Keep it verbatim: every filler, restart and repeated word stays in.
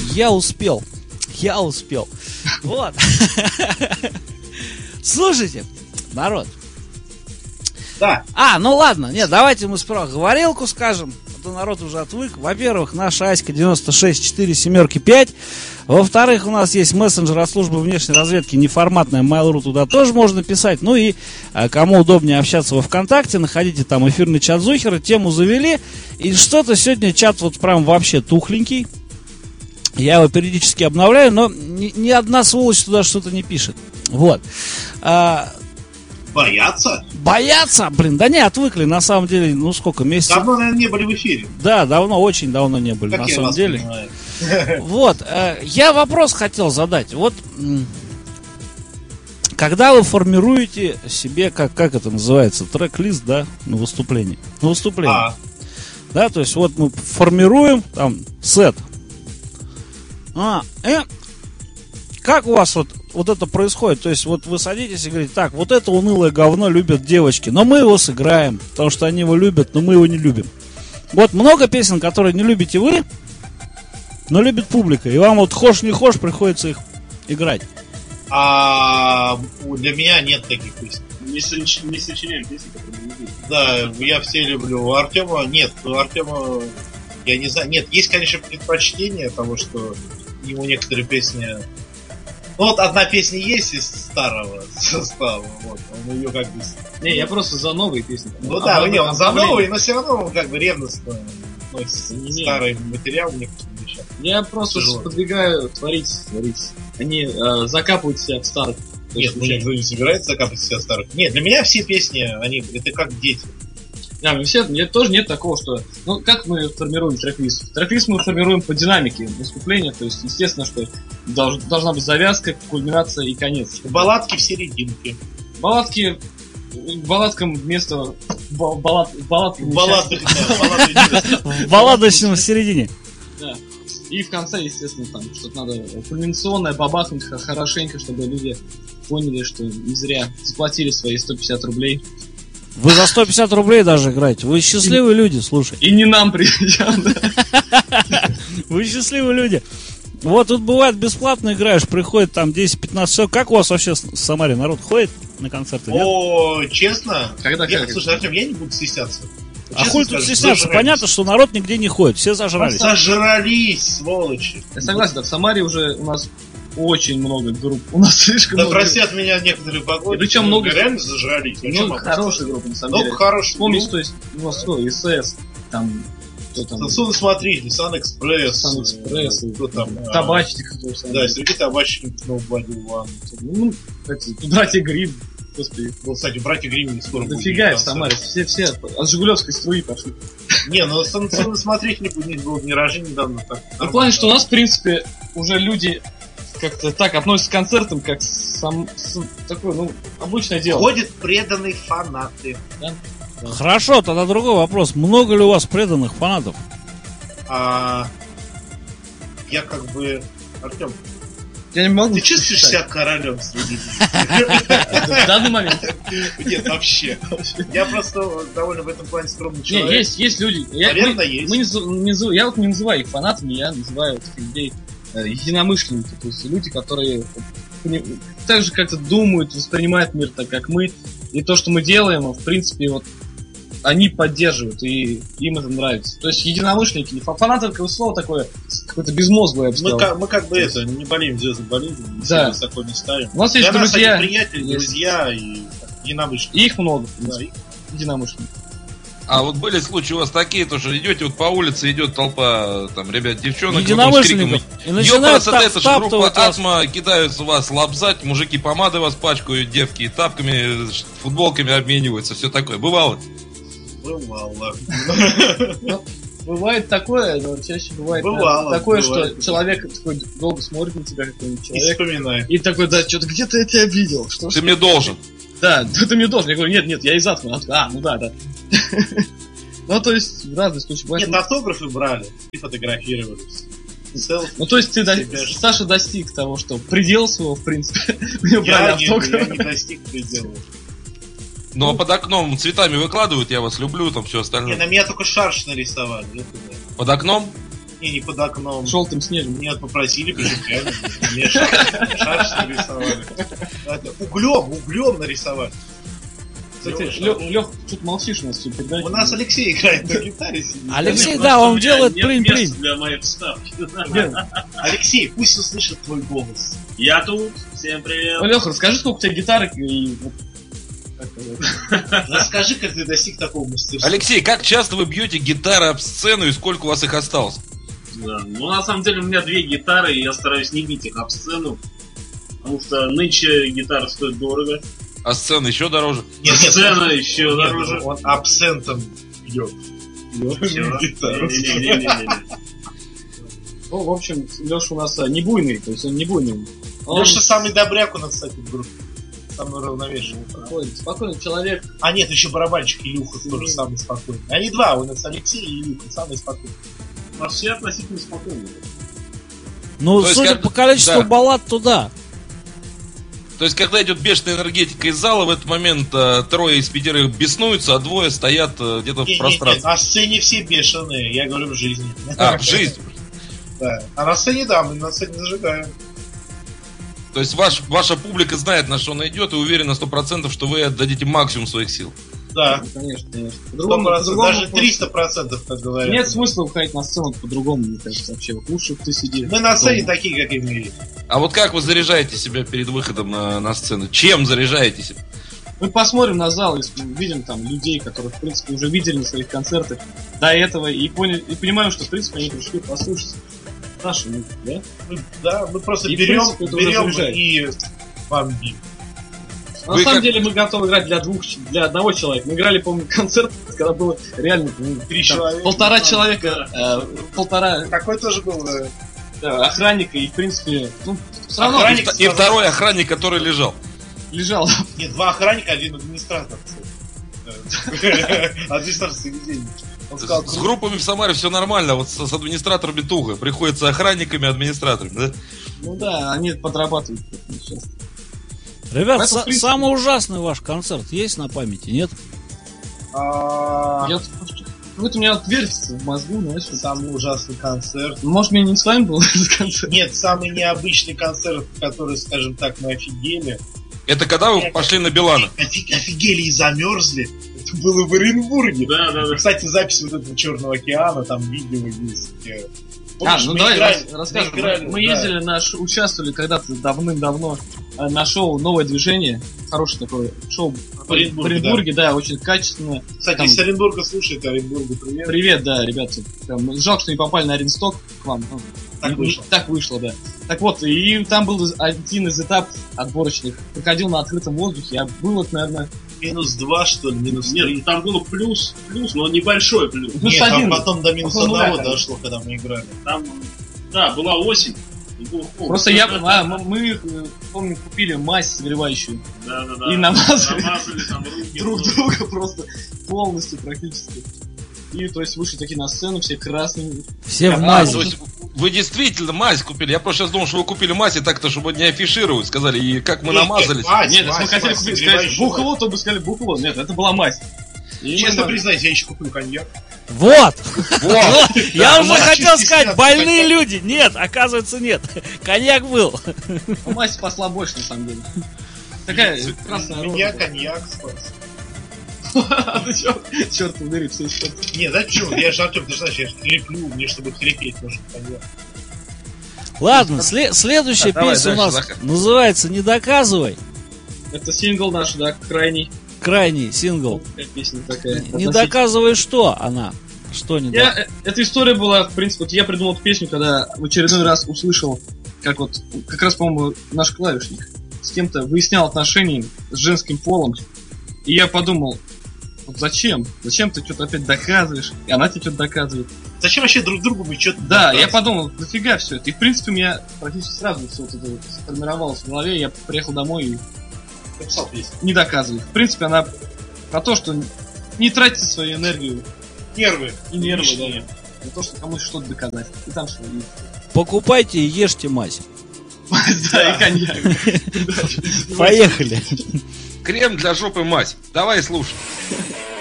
Я успел. Я успел. Вот. Слушайте, народ. Да. А, ну ладно, нет, давайте мы сперва говорилку скажем. А то народ уже отвык. Во-первых, наша Аська девяносто шесть четыре семерки пять. Во-вторых, у нас есть мессенджер от службы внешней разведки, неформатная Mail.ru, туда тоже можно писать. Ну и а, кому удобнее общаться во ВКонтакте, находите там эфирный чат Зухера, тему завели. И что-то сегодня чат вот прям вообще тухленький. Я его периодически обновляю, но ни, ни одна сволочь туда что-то не пишет. Вот. А, Боятся? Боятся? Блин, да не, отвыкли, на самом деле, ну сколько, месяцев? Давно, наверное, не были в эфире. Да, давно, очень давно не были, как на я самом вас деле. понимаю. Вот, э, я вопрос хотел задать. Вот, м, когда вы формируете себе, как, как это называется, трек-лист, да, на выступление? На выступление. А. Да, то есть вот мы формируем там сет. А, э, как у вас вот, вот это происходит? То есть вот вы садитесь и говорите, так, вот это унылое говно любят девочки, но мы его сыграем, потому что они его любят, но мы его не любим. Вот много песен, которые не любите вы, но любит публика, и вам вот хошь не хошь приходится их играть. А для меня нет таких песен. Не, соч... не сочиняем песни, которые не любим. Да, я все люблю. У Артема нет, у Артема я не знаю. Нет, есть, конечно, предпочтение того, что ему некоторые песни. Ну вот одна песня есть из старого состава, вот, он ее как бы. Не, я просто за новые песни. Ну да, не, он за новый, но все равно он как бы ревностно относится к Не. старый материал некоторым вещам. Я просто Тяжело. подвигаю творить, творить. Они э, закапывают себя в старых. Нет, ну никто не собирается закапать себя старых. Нет, для меня все песни, они, это как дети. Да, мы все, нет, тоже нет такого, что... Ну, как мы формируем трек-лист? Трек-лист мы формируем по динамике выступления, то есть, естественно, что долж, должна быть завязка, кульминация и конец. Балладки в серединке. Балладки... Балладкам вместо... ба- Баллад... Балладкам... Баллады, да, баллады. В балладочном в середине. Да. И в конце, естественно, там что-то надо кульминационное, бабахнуть х- хорошенько, чтобы люди поняли, что не зря заплатили свои сто пятьдесят рублей. Вы за сто пятьдесят рублей даже играете. Вы счастливые люди, слушай. И не нам придем, да. Вы счастливые люди. Вот тут бывает бесплатно играешь, приходит там десять-пятнадцать человек. Как у вас вообще в Самаре народ ходит на концерты? Нет? О, честно? Когда Я, как? слушай, Артем, я не буду стесняться. А Честно хуй тут скажу, стесняться? зажрались. Понятно, что народ нигде не ходит. Все зажрались. Зажрались, сволочи. Я согласен, да, в Самаре уже у нас очень много групп. У нас слишком Да много. простят меня некоторые погоды. И причем много- реально зажрались. Ну, Много чем хороших групп, на самом Много деле. хороших Вспомнить, групп. то есть, у нас что, СС, там, кто там, Отсюда смотрите, Сан Экспресс. Сан Экспресс, э, кто там? а, Табачник, кто там. Да, Сергей Табачник, Nobody One. Ну, эти, братья Гриб, господи. Вот, кстати, братья Гримми скоро будут. Дофига в концерт. Самаре, все, все от Жигулевской струи пошли. Не, ну Сан смотреть не будет, было день рождения недавно. Так, В плане, что у нас, в принципе, уже люди как-то так относятся к концертам, как сам, с- такое, ну, обычное дело. Ходят преданные фанаты. Хорошо, тогда другой вопрос. Много ли у вас преданных фанатов? А, я как бы... Артем, Я не могу ты чувствуешь считать. себя королем среди них? В данный момент. Нет, вообще. Я просто довольно в этом плане скромный Не, человек. есть, есть люди. Я, Наверное, мы, есть. мы не зу- не зу- я вот не называю их фанатами, я называю вот этих людей э, единомышленники, то есть люди, которые пони- так же как-то думают, воспринимают мир так, как мы, и то, что мы делаем, в принципе, вот они поддерживают, и им это нравится. То есть единомышленники, не фа- фанаты, такое слово такое, какое-то безмозглое, я бы Мы сказал. как, мы как бы это, не болеем звездной болезнью, Да. высоко не ставим. У нас есть Для нас друзья, они приятели, есть. друзья и единомышленники. И их много, в Да, принципе, единомышленников. А вот были случаи у вас такие, то что идете вот по улице, идет толпа, там, ребят, девчонок, Единомышленников. И начинают Ёпрст, это та- ж группа втаптывать вас. Атма, кидаются вас лобзать, мужики помадой вас пачкают, девки тапками, ш- футболками обмениваются, все такое. Бывало? Бывало. Бывает такое, но чаще бывает Бывало, наверное, такое, бывает. что человек такой долго смотрит на тебя, какой-нибудь И человек, вспоминай. и такой, да, что-то где-то я тебя видел. Что, Ты что? мне должен. Да, да, ты мне должен. Я говорю, нет, нет, я из Атмана. А, ну да, да. Ну, то есть, в разные случаи бывает. Нет, автографы брали и фотографировались. Селфи. Ну, то есть, ты, до- Себя ж- Саша достиг того, что предел своего, в принципе, у него Я брали не, я автограф. не достиг предела. Но под окном цветами выкладывают, я вас люблю, там все Не, остальное. на меня только шарш нарисовали. это да. Под окном? Не, не под окном. Желтым снегом. Нет, попросили, причем реально. Мне шарш нарисовали. Это, углем, углем нарисовали. Кстати, Лех, что-то молчишь у нас всю передачу. У нас Алексей играет на гитаре. Сидит. Алексей, Нет, да, просто он у меня делает нет блин-блин. места для моей вставки. Алексей, пусть услышит твой голос. Я тут, всем привет. Леха, расскажи, сколько у тебя гитарок и... вот, как это, Расскажи, как ты достиг такого мастерства. Алексей, как часто вы бьете гитары об сцену и сколько у вас их осталось? Да. Ну, на самом деле, у меня две гитары, и я стараюсь не бить их об сцену, потому что нынче гитара стоит дорого, А сцена еще дороже? Нет, нет, сцена еще нет, дороже. он абсентом бьет. Всё. Гитару. Не-не-не-не-не. Ну, в общем, Леша у нас а, не буйный, то есть он не буйный. Он Леша самый добряк у нас, кстати, в группе. Самый равновешенный. спокойный, спокойный человек. А нет, еще барабанщик Илюха тоже самый спокойный. Они два, у нас Алексей и Илюха, самый спокойный. У нас все относительно спокойно. Ну, То есть судя как- по количеству да. баллад, то да. То есть, когда идет бешеная энергетика из зала, в этот момент э, трое из пятерых беснуются, а двое стоят э, где-то в Не, не, не, пространстве. на сцене все бешеные, я говорю в жизни. А, в жизни. Да. А на сцене, да, мы на сцене зажигаем. То есть ваш, ваша публика знает, на что она идет, и уверена сто процентов, что вы отдадите максимум своих сил. Да. Ну, конечно, конечно. сто По-другому, процентов, по-другому даже триста процентов, как говорят. Нет смысла выходить на сцену по-другому, мне кажется, вообще. Вот лучше бы ты сидишь. Мы на сцене дома. такие, как и в мире. А вот как вы заряжаете себя перед выходом на, на сцену? Чем заряжаете себя? Мы посмотрим на зал, если мы видим там людей, которых, в принципе, уже видели на своих концертах до этого, и, поняли, и понимаем, что, в принципе, они пришли послушать наши музыку, да? Мы, да, мы просто И, в берем, принципе, это уже берем заряжает. и бомбим. На Вы самом как- деле мы готовы играть для двух, ч- для одного человека. Мы играли, помню, концерт, когда было реально ну, Три там человека. полтора Да. человека, э, полтора Такой тоже был, да. да, охранника, и, в принципе, ну, все равно Охранник- И, вт- и второй охранник, который лежал. лежал. Нет, два охранника, один администратор. кстати. Администратор заведения. Он сказал, С группами в Самаре все нормально, а вот с, с администраторами туго. Приходится охранниками, администраторами, да? Ну да, они подрабатывают сейчас. Ребят, Поэтому, са- в принципе- самый ужасный ваш концерт есть на памяти, нет? «А, Я вот у меня вот вертится в мозгу, знаешь, вот. самый ужасный концерт. Может, мне не с вами был этот концерт? Нет, самый необычный концерт, который, скажем так, мы офигели. Это когда вы пошли на Билана? Офи- Офигели и замерзли. Это было в Оренбурге. Да, да, да. Кстати, запись вот этого Черного океана, там видео есть. э, А, помнишь, ну мы давай играли- рас- расскажем. мы играли, Мы, мы да. ездили, на ш- участвовали когда-то давным-давно э, на шоу «Новое движение». Хорошее такое шоу В Оренбурге, в Оренбурге, да. очень качественное. Кстати, там- из Оренбурга слушает, Оренбургу привет. Привет, да, ребята. Прям жалко, что не попали на Оренсток к вам. Ну, Так не- вышло. Так вышло, да. Так вот, и там был из- один из этапов отборочных. Проходил на открытом воздухе, а было, наверное, Минус два, что ли, минус три. Нет, там было плюс, плюс, но небольшой плюс. плюс Нет, там один. потом до минус Около нуля, одного конечно. дошло, когда мы играли. Там, да, была осень. и был холод. Просто я, а, мы, мы, э, помню, купили мазь согревающую. Да, да, да. И намазали. Намазали там руки. Друг друга просто полностью практически. И то есть вышли такие на сцену, все красные. Все в А, мазе. то есть вы действительно мазь купили. Я просто сейчас думал, что вы купили мазь и так-то, чтобы не афишировать. Сказали, и как мы Нет, намазались. нет, мазь, Нет, если мы мазь, хотели мазь, купить, согревающую сказать мазь. бухло, то бы сказали бухло. Нет, это была мазь. И Честно мы- признаюсь, я еще куплю коньяк. Вот! Вот. Я уже мазь хотел чисто сказать, снято, больные коньяк. люди. Нет, оказывается, нет. Коньяк был. ну, мазь спасла больше, на самом деле. Такая красная Меня роза. коньяк спас. Ты чё? Черт побери, все еще. Не, да почему? Я же Артем, ты же знаешь, я же хриплю, мне чтобы хрипеть нужен коньяк. Ладно, сле- следующая Да, давай песня у дальше, нас Захар. называется «Не доказывай». Это сингл наш, да, крайний. Крайний сингл. Такая песня такая. Не Относительно. доказывай что она? Что не Я, доказывай? э, эта история была, в принципе, вот я придумал эту песню, когда в очередной раз услышал, как вот, как раз, по-моему, наш клавишник с кем-то выяснял отношения с женским полом. И я подумал, вот зачем? Зачем ты что-то опять доказываешь? И она тебе что-то доказывает. Зачем вообще друг другу мы что-то... Да, я подумал, нафига все это. И, в принципе, у меня практически сразу все вот это вот сформировалось в голове. Я приехал домой и написал песню. не доказываю. В принципе, она про то, что не тратите свою энергию Нервы. и нервы, да, Лишние. на то, что кому-то что-то доказать. И там что Покупайте и ешьте мазь. да, и коньяк. Поехали. Крем для жопы мазь. Давай слушай.